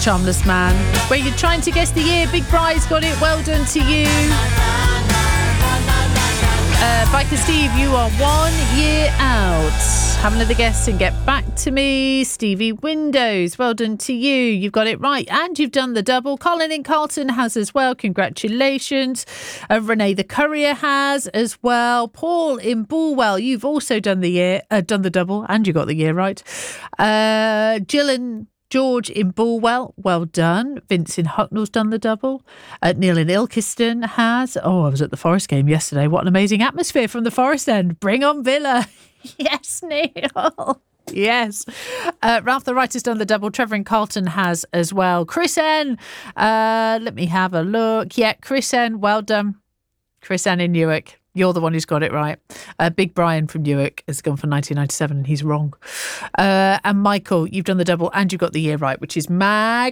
Charmless Man. Where you're trying to guess the year, Big Bry's got it. Well done to you. Biker Steve, you are 1 year out. Have another guess and get back to me. Stevie Windows, well done to you. You've got it right and you've done the double. Colin in Carlton has as well. Congratulations. Renee the Courier has as well. Paul in Bulwell, you've also done the double and you got the year right. Jill and George in Bulwell, well done. Vince in Hucknall's done the double. Neil in Ilkeston has. Oh, I was at the Forest game yesterday. What an amazing atmosphere from the Forest End. Bring on Villa. Yes, Neil. Yes. Ralph the Writer's done the double. Trevor in Carlton has as well. Chris N. Let me have a look. Yeah, Chris N. Well done. Chris N in Newark. You're the one who's got it right. Big Brian from Newark has gone for 1997 and he's wrong. And Michael, you've done the double and you got the year right, which is magnificent.